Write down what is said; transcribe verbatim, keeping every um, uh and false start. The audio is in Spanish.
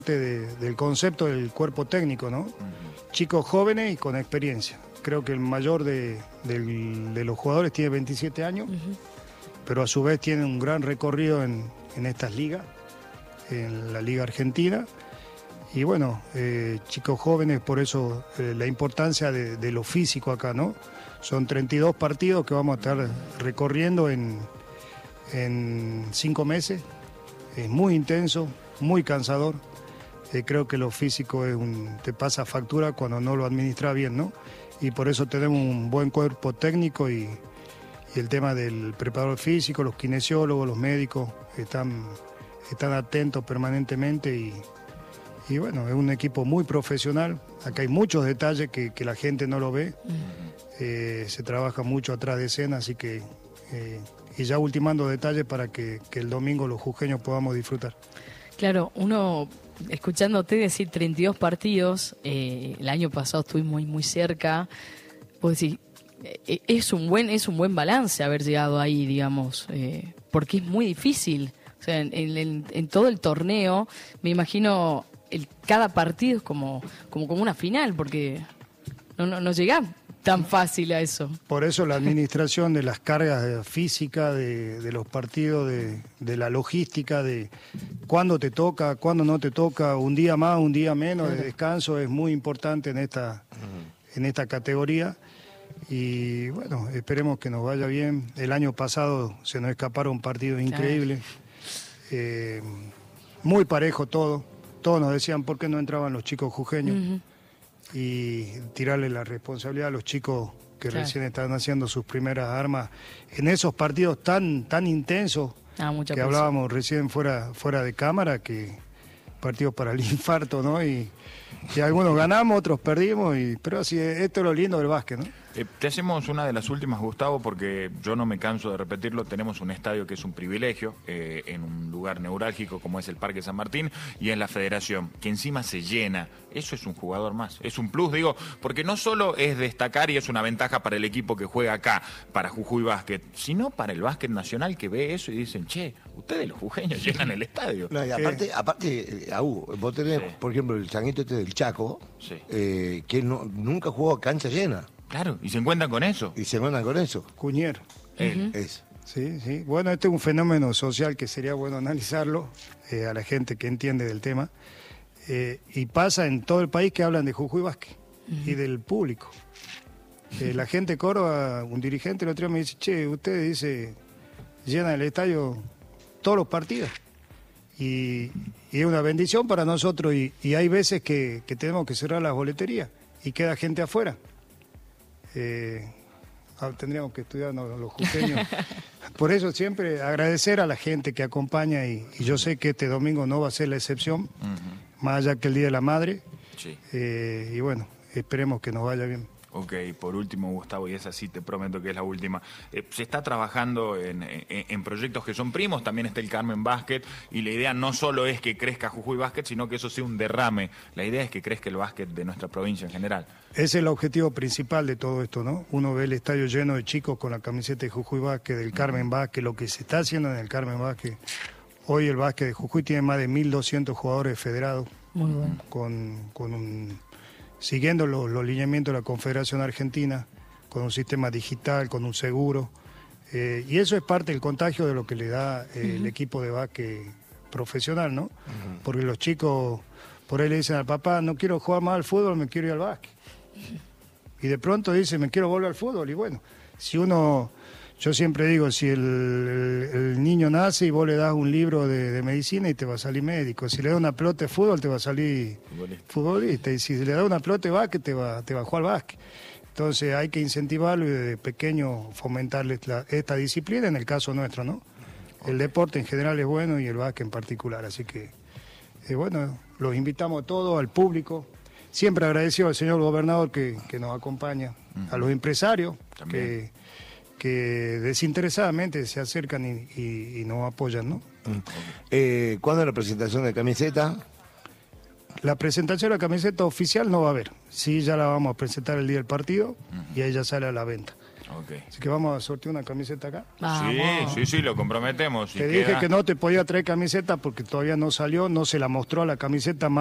De, del concepto del cuerpo técnico, ¿no? Uh-huh. Chicos jóvenes y con experiencia. Creo que el mayor de, de, de los jugadores tiene veintisiete años, uh-huh. pero a su vez tiene un gran recorrido en, en estas ligas, en la Liga Argentina. Y bueno, eh, chicos jóvenes, por eso eh, la importancia de, de lo físico acá, ¿no? Son treinta y dos partidos que vamos a estar recorriendo en, en cinco meses. Es muy intenso, muy cansador. Eh, creo que lo físico es un, te pasa factura cuando no lo administras bien, ¿no? Y por eso tenemos un buen cuerpo técnico y, y el tema del preparador físico, los kinesiólogos, los médicos, están, están atentos permanentemente y, y bueno, es un equipo muy profesional. Acá hay muchos detalles que, que la gente no lo ve. Eh, se trabaja mucho atrás de escena, así que... Eh, y ya ultimando detalles para que, que el domingo los jujeños podamos disfrutar. Claro, uno... Escuchándote decir treinta y dos partidos, eh, el año pasado estuvimos muy, muy cerca, pues decir, eh, es un buen es un buen balance haber llegado ahí, digamos, eh, porque es muy difícil. O sea, en, en, en todo el torneo, me imagino, el, cada partido es como, como, como una final, porque no, no, no llegás tan fácil a eso. Por eso la administración de las cargas físicas de, de los partidos, de, de la logística, de cuándo te toca, cuándo no te toca, un día más, un día menos de descanso, es muy importante en esta, en esta categoría. Y bueno, esperemos que nos vaya bien. El año pasado se nos escaparon partidos increíbles, eh, muy parejo todo. Todos nos decían por qué no entraban los chicos jujeños. Uh-huh. Y tirarle la responsabilidad a los chicos que claro. recién están haciendo sus primeras armas en esos partidos tan tan intensos ah, que presión. Hablábamos recién fuera fuera de cámara, que partidos para el infarto, ¿no? Y, y algunos ganamos, otros perdimos, y pero así esto es lo lindo del básquet, ¿no? Eh, te hacemos una de las últimas, Gustavo, porque yo no me canso de repetirlo. Tenemos un estadio que es un privilegio, eh, en un lugar neurálgico como es el Parque San Martín, y es la Federación, que encima se llena. Eso es un jugador más, es un plus, digo, porque no solo es destacar y es una ventaja para el equipo que juega acá, para Jujuy Básquet, sino para el básquet nacional, que ve eso y dicen, che, ustedes los jujeños llenan el estadio. No, y aparte, eh. aparte eh, Aú, vos tenés, sí. por ejemplo, el changuito este del Chaco, sí. eh, que no, nunca jugó a cancha llena. Claro, y se encuentran con eso. Y se encuentran con eso. Cuñer. Él. Uh-huh. Es. Sí, sí. Bueno, este es un fenómeno social que sería bueno analizarlo eh, a la gente que entiende del tema. Eh, y pasa en todo el país que hablan de Jujuy Básquet uh-huh. y del público. Eh, la gente de Córdoba, un dirigente el otro día me dice, che, ustedes, dice, llenan el estadio todos los partidos. Y, y es una bendición para nosotros. Y, y hay veces que, que tenemos que cerrar las boleterías y queda gente afuera. Eh, tendríamos que estudiar ¿no? los jujeños. Por eso siempre agradecer a la gente que acompaña y, y yo sé que este domingo no va a ser la excepción, uh-huh. más allá que el Día de la Madre. Sí. Eh, y bueno, esperemos que nos vaya bien. Ok, por último, Gustavo, y esa sí te prometo que es la última. Eh, se está trabajando en, en, en proyectos que son primos, también está el Carmen Básquet, y la idea no solo es que crezca Jujuy Básquet, sino que eso sea un derrame. La idea es que crezca el básquet de nuestra provincia en general. Ese es el objetivo principal de todo esto, ¿no? Uno ve el estadio lleno de chicos con la camiseta de Jujuy Básquet, del Carmen Básquet, lo que se está haciendo en el Carmen Básquet. Hoy el básquet de Jujuy tiene más de mil doscientos jugadores federados. Muy bueno. Con, con un... siguiendo los, los lineamientos de la Confederación Argentina, con un sistema digital, con un seguro. Eh, y eso es parte del contagio de lo que le da eh, uh-huh. el equipo de básquet profesional, ¿no? Uh-huh. Porque los chicos por ahí le dicen al papá, no quiero jugar más al fútbol, me quiero ir al básquet. Uh-huh. Y de pronto dice, me quiero volver al fútbol. Y bueno, si uno... Yo siempre digo, si el, el, el niño nace y vos le das un libro de, de medicina y te va a salir médico, si le das una pelota de fútbol te va a salir futbolista, futbolista. Y si le das una pelota de básquet te va, te va a jugar al básquet. Entonces hay que incentivarlo y desde pequeño fomentarle la, esta disciplina, en el caso nuestro, ¿no? El deporte en general es bueno y el básquet en particular, así que, eh, bueno, los invitamos a todos, al público. Siempre agradecido al señor gobernador que, que nos acompaña, uh-huh. a los empresarios también. que... que desinteresadamente se acercan y, y, y nos apoyan, ¿no? Eh, ¿Cuándo es la presentación de camiseta? La presentación de la camiseta oficial no va a haber. Sí, ya la vamos a presentar el día del partido uh-huh. y ahí ya sale a la venta. Okay. Así que vamos a sortear una camiseta acá. Sí, sí, sí, lo comprometemos. Te dije queda... que no te podía traer camiseta porque todavía no salió, no se la mostró a la camiseta más.